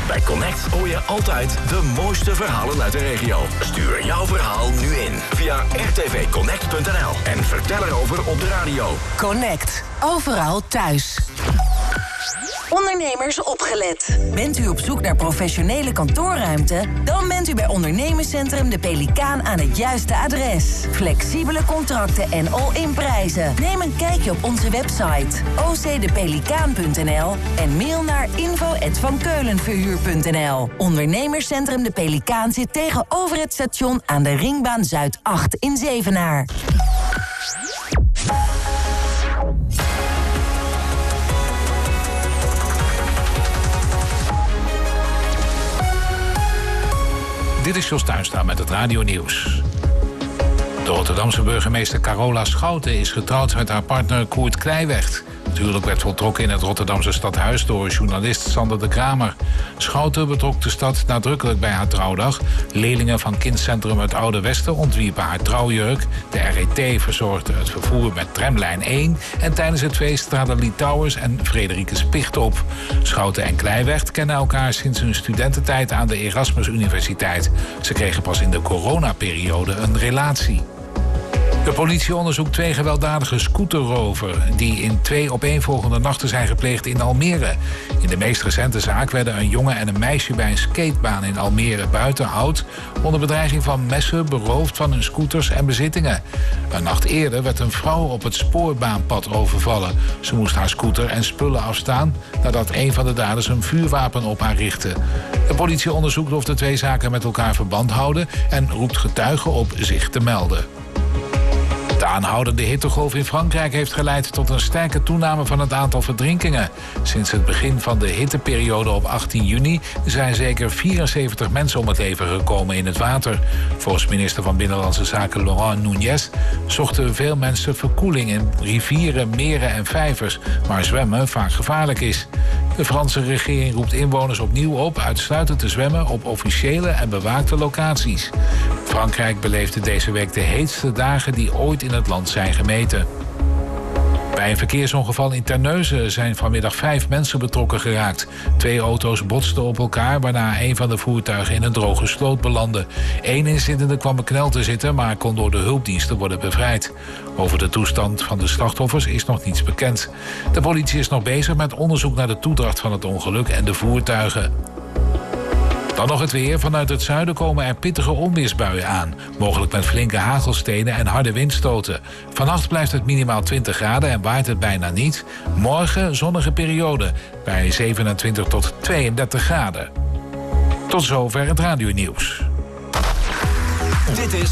Bij Connect hoor je altijd de mooiste verhalen uit de regio. Stuur jouw verhaal nu in via rtvconnect.nl en vertel erover op de radio. Connect. Overal thuis. Ondernemers opgelet. Bent u op zoek naar professionele kantoorruimte? Dan bent u bij Ondernemerscentrum De Pelikaan aan het juiste adres. Flexibele contracten en all-in prijzen. Neem een kijkje op onze website ocdepelikaan.nl en mail naar info@vankeulenverhuur.nl. Ondernemerscentrum De Pelikaan zit tegenover het station aan de Ringbaan Zuid 8 in Zevenaar. Dit is Jos Tuinstra met het Radio Nieuws. De Rotterdamse burgemeester Carola Schouten is getrouwd met haar partner Koert Kleiweg. Het huwelijk werd voltrokken in het Rotterdamse stadhuis door journalist Sander de Kramer. Schouten betrok de stad nadrukkelijk bij haar trouwdag. Leerlingen van kindcentrum Het Oude Westen ontwierpen haar trouwjurk. De RET verzorgde het vervoer met tramlijn 1. En tijdens het feest traden Lee Towers en Frederike Spicht op. Schouten en Kleiweg kennen elkaar sinds hun studententijd aan de Erasmus Universiteit. Ze kregen pas in de coronaperiode een relatie. De politie onderzoekt 2 gewelddadige scooterroven die in 2 opeenvolgende nachten zijn gepleegd in Almere. In de meest recente zaak werden een jongen en een meisje bij een skatebaan in Almere Buitenhout onder bedreiging van messen beroofd van hun scooters en bezittingen. Een nacht eerder werd een vrouw op het spoorbaanpad overvallen. Ze moest haar scooter en spullen afstaan nadat een van de daders een vuurwapen op haar richtte. De politie onderzoekt of de 2 zaken met elkaar verband houden en roept getuigen op zich te melden. De aanhoudende hittegolf in Frankrijk heeft geleid tot een sterke toename van het aantal verdrinkingen. Sinds het begin van de hitteperiode op 18 juni zijn zeker 74 mensen om het leven gekomen in het water. Volgens minister van Binnenlandse Zaken Laurent Nunez zochten veel mensen verkoeling in rivieren, meren en vijvers, waar zwemmen vaak gevaarlijk is. De Franse regering roept inwoners opnieuw op uitsluitend te zwemmen op officiële en bewaakte locaties. Frankrijk beleefde deze week de heetste dagen die ooit in het land zijn gemeten. Bij een verkeersongeval in Terneuzen zijn vanmiddag 5 mensen betrokken geraakt. 2 auto's botsten op elkaar, waarna een van de voertuigen in een droge sloot belandde. 1 inzittende kwam bekneld te zitten, maar kon door de hulpdiensten worden bevrijd. Over de toestand van de slachtoffers is nog niets bekend. De politie is nog bezig met onderzoek naar de toedracht van het ongeluk en de voertuigen. Dan nog het weer. Vanuit het zuiden komen er pittige onweersbuien aan. Mogelijk met flinke hagelstenen en harde windstoten. Vannacht blijft het minimaal 20 graden en waait het bijna niet. Morgen zonnige periode bij 27 tot 32 graden. Tot zover het radionieuws. Dit is